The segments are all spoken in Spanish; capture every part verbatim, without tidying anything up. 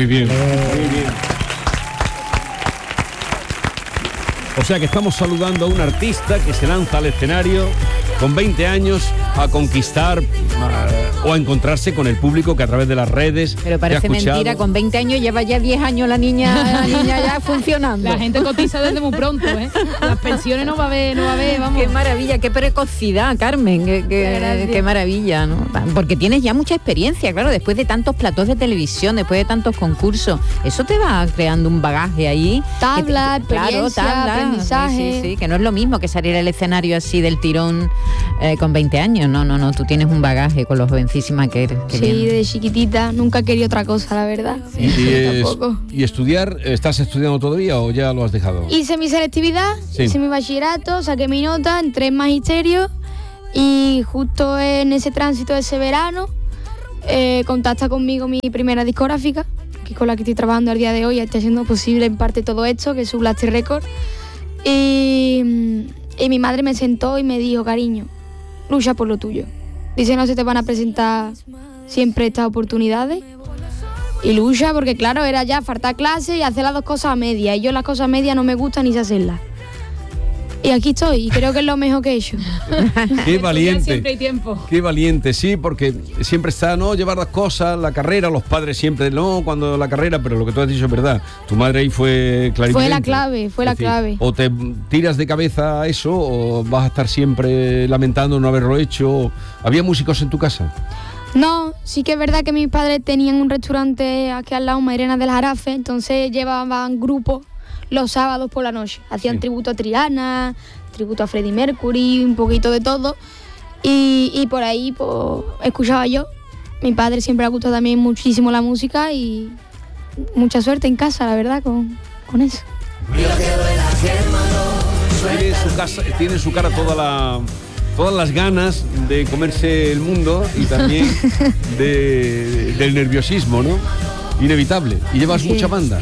Muy bien, muy bien. O sea que estamos saludando a un artista que se lanza al escenario con veinte años a conquistar uh, o a encontrarse con el público que a través de las redes. Pero parece mentira, con veinte años lleva ya diez años la niña, la niña ya funcionando. La gente cotiza desde muy pronto, ¿eh? Las pensiones no va a haber, no va a haber, vamos. Qué maravilla, qué precocidad, Carmen, qué, qué, qué maravilla, ¿no? Porque tienes ya mucha experiencia, claro, después de tantos platós de televisión, después de tantos concursos, eso te va creando un bagaje ahí. Tabla, que, experiencia, claro, tabla, aprendizaje. Sí, sí, sí, que no es lo mismo que salir al escenario así del tirón eh, con veinte años, no, no, no, tú tienes un bagaje con lo jovencísima que eres. Sí, bien. De chiquitita, nunca quería otra cosa, la verdad. ¿Y, sí, es, ¿Y estudiar? ¿Estás estudiando todavía o ya lo has dejado? Hice mi selectividad, sí. hice mi bachillerato, saqué mi nota, entré en magisterio y justo en ese tránsito de ese verano eh, contacta conmigo mi primera discográfica, que con la que estoy trabajando al día de hoy, está haciendo posible en parte todo esto, que es su Blaster Record. Y, y mi madre me sentó y me dijo, cariño, lucha por lo tuyo. Dice, no se te van a presentar siempre estas oportunidades. Y lucha, porque claro, era ya faltar clase y hacer las dos cosas a media. Y yo las cosas a media no me gustan ni sé hacerlas. Y aquí estoy, y creo que es lo mejor que he hecho. Qué valiente. Siempre hay tiempo. Qué valiente, sí, porque siempre está, no, llevar las cosas, la carrera, los padres siempre, no, cuando la carrera, pero lo que tú has dicho es verdad. Tu madre ahí fue clarividente. Fue la clave, fue la decir, clave. O te tiras de cabeza a eso, o vas a estar siempre lamentando no haberlo hecho. ¿Había músicos en tu casa? No, sí que es verdad que mis padres tenían un restaurante aquí al lado, Mairena del Jarafe, entonces llevaban grupos los sábados por la noche. Hacían sí. tributo a Triana, tributo a Freddie Mercury, un poquito de todo. Y, y por ahí pues, escuchaba yo. Mi padre siempre le ha gustado también muchísimo la música y mucha suerte en casa, la verdad, con, con eso. Tiene su, casa, tiene su cara toda la, todas las ganas de comerse el mundo y también de, del nerviosismo, ¿no? Inevitable. ¿Y llevas sí. mucha banda?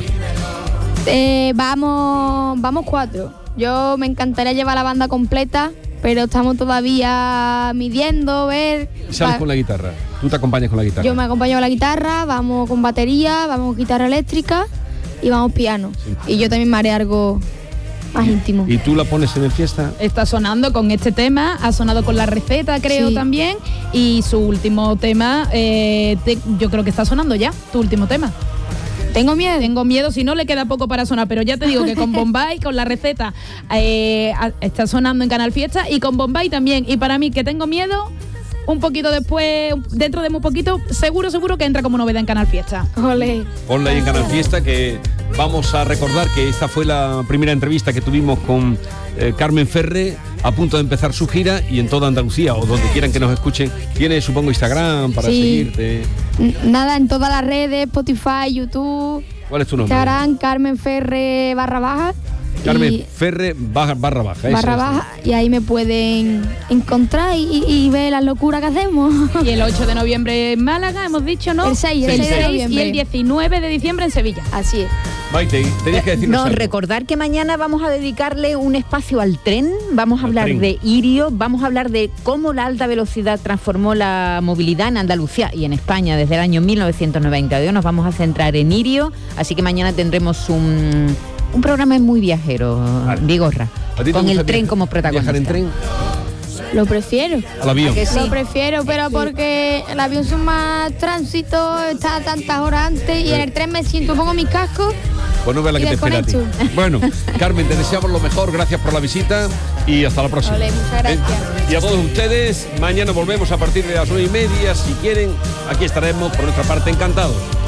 Eh, vamos, vamos cuatro. Yo me encantaría llevar la banda completa, pero estamos todavía midiendo, ver. ¿Y sales va. con la guitarra? ¿Tú te acompañas con la guitarra? Yo me acompaño con la guitarra, vamos con batería, vamos con guitarra eléctrica y vamos piano. Sí. Y yo también me haré algo más íntimo. ¿Y tú la pones en el fiesta? Está sonando con este tema, ha sonado con La Receta, creo, sí. también. Y su último tema, eh, te, yo creo que está sonando ya, tu último tema. Tengo miedo. Tengo miedo, si no le queda poco para sonar, pero ya te digo que con Bombay, con La Receta, eh, está sonando en Canal Fiesta y con Bombay también. Y para mí, que tengo miedo, un poquito después, dentro de muy poquito, seguro, seguro que entra como novedad en Canal Fiesta. Olé. Ponla ahí en Canal Fiesta, que vamos a recordar que esta fue la primera entrevista que tuvimos con eh, Carmen Ferre, a punto de empezar su gira, y en toda Andalucía o donde quieran que nos escuchen. Tiene, supongo, Instagram para sí. seguirte. Nada, en todas las redes, Spotify, YouTube. ¿Cuál es tu nombre? Instagram, Carmen Ferre barra baja. Carmen y Ferre barra, barra baja. Barra baja, y ahí me pueden encontrar y, y ver las locuras que hacemos. Y el ocho de noviembre en Málaga, hemos dicho, ¿no? El seis, el el seis de noviembre. Y el diecinueve de diciembre en Sevilla. Así es. Maite, tenías que decirnos No, algo. recordar que mañana vamos a dedicarle un espacio al tren, vamos a al hablar tren. de Irio, vamos a hablar de cómo la alta velocidad transformó la movilidad en Andalucía y en España desde el año mil novecientos noventa y dos. Nos vamos a centrar en Irio, así que mañana tendremos un, un programa muy viajero, vale. Vigorra, con el tren como protagonista. ¿Viajar en tren? Lo prefiero. ¿Al avión? Sí? Lo prefiero, pero sí. porque el avión son más tránsito, está tantas horas antes, y en el tren me siento, pongo mi casco. Pues no veas la que te espera a ti. Bueno, Carmen, te deseamos lo mejor, gracias por la visita y hasta la próxima. Olé, muchas gracias. Eh, y a todos ustedes, mañana volvemos a partir de las nueve y media, si quieren, aquí estaremos por nuestra parte encantados.